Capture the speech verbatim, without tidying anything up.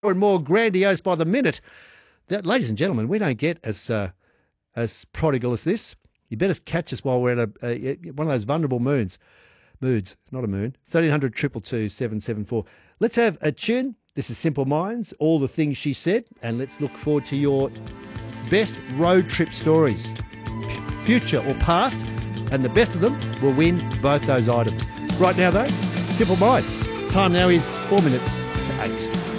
and more grandiose by the minute. That, ladies and gentlemen, we don't get as uh, as prodigal as this. You better catch us while we're at a, a, one of those vulnerable moons. Moods, not a moon. thirteen hundred, two two two, seven seven four. Let's have a tune. This is Simple Minds, All the Things She Said, and let's look forward to your best road trip stories, future or past, and the best of them will win both those items. Right now, though, Simple Minds. Time now is four minutes to eight.